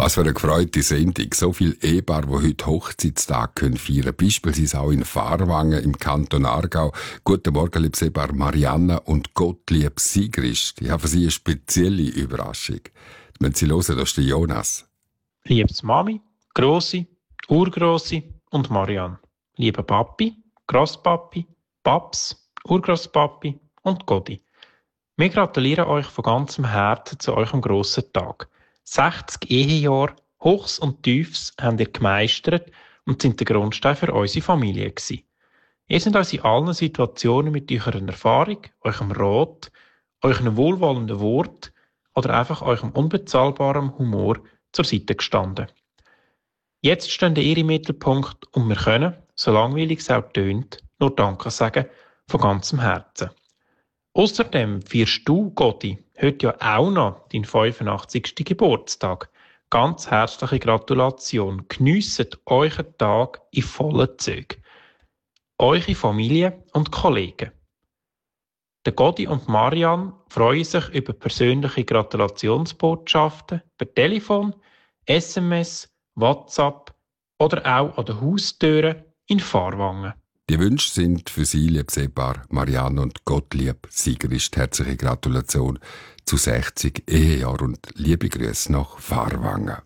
Was für eine gefreute Sendung. So viele Ehepaare, die heute Hochzeitstag feiern können. Beispielsweise auch in Fahrwangen im Kanton Aargau. Guten Morgen, liebes Ehepaar Marianna und Gottlieb Sigrist. Ich habe für Sie eine spezielle Überraschung. Wenn Sie hören, da ist der Jonas. Liebes Mami, Grossi, Urgrossi und Marianne. Lieber Papi, Grosspapi, Paps, Urgrosspapi und Godi. Wir gratulieren euch von ganzem Herzen zu eurem grossen Tag. 60 Ehejahre, Hochs und Tiefs habt ihr gemeistert und sind der Grundstein für unsere Familie gewesen. Ihr seid uns in allen Situationen mit eurer Erfahrung, eurem Rat, euren wohlwollenden Wort oder einfach eurem unbezahlbaren Humor zur Seite gestanden. Jetzt stehen ihr im Mittelpunkt und wir können, so langweilig es auch tönt, nur Danke sagen von ganzem Herzen. Außerdem feierst du, Gotti, heute ja auch noch deinen 85. Geburtstag. Ganz herzliche Gratulation. Geniesset euren Tag in vollen Zügen. Eure Familie und Kollegen. Der Gotti und Marianne freuen sich über persönliche Gratulationsbotschaften per Telefon, SMS, WhatsApp oder auch an den Haustüren in Fahrwangen. Die Wünsche sind für Sie, liebes Ehepaar Marianne und Gottlieb Sigrist. Herzliche Gratulation zu 60 Ehejahren und liebe Grüße nach Fahrwangen.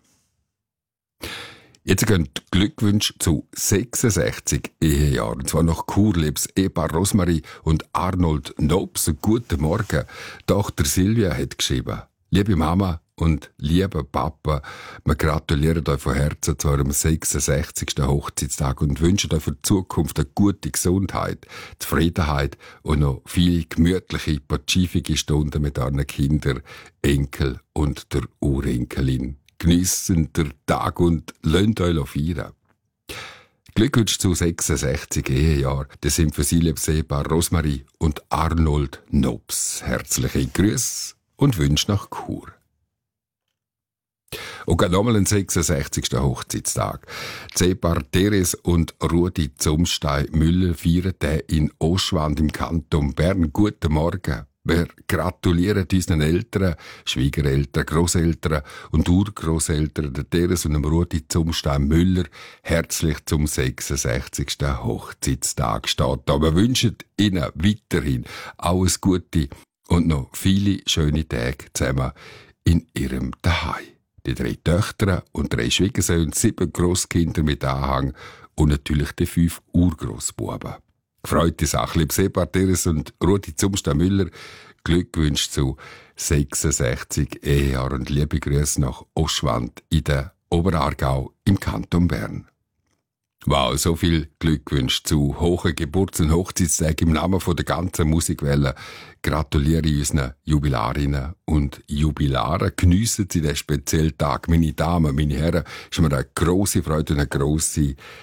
Jetzt gehen die Glückwünsche zu 66 Ehejahren. Und zwar nach Chur, liebes Ehepaar Rosmarie und Arnold Nobs. Guten Morgen. Tochter Silvia hat geschrieben: Liebe Mama und lieber Papa, wir gratulieren euch von Herzen zu eurem 66. Hochzeitstag und wünschen euch für die Zukunft eine gute Gesundheit, Zufriedenheit und noch viele gemütliche, pazifische Stunden mit euren Kindern, Enkel und der Urenkelin. Geniessen den Tag und lasst euch feiern. Glückwünsche zu 66 Ehejahren. Das sind für Sie, liebes Ehepaar Rosmarie und Arnold Nobs. Herzliche Grüße und Wünsche nach Chur. Und gerade nochmal den 66. Hochzeitstag. Das Ehepaar Teres und Rudi Zumstein-Müller feiern den in Oschwand im Kanton Bern. Guten Morgen. Wir gratulieren unseren Eltern, Schwiegereltern, Grosseltern und Urgrosseltern, der Teres und dem Rudi Zumstein-Müller, herzlich zum 66. Hochzeitstag steht da. Wir wünschen Ihnen weiterhin alles Gute und noch viele schöne Tage zusammen in Ihrem Zuhause. Die 3 Töchter und 3 Schwiegersöhne, 7 Grosskinder mit Anhang und natürlich die 5 Urgrossbuben. Gefreute Sache, liebes Ehepaar Teres und Rudi Zumstein-Müller. Glückwünsche zu 66 Ehejahren und liebe Grüße nach Oschwand in der Oberaargau im Kanton Bern. Wow, so viel Glückwünsche zu hohen Geburts- und Hochzeitstagen im Namen von der ganzen Musikwelle. Gratuliere ich unseren Jubilarinnen und Jubilaren. Geniessen Sie den speziellen Tag. Meine Damen, meine Herren, ist mir eine grosse Freude und eine grosse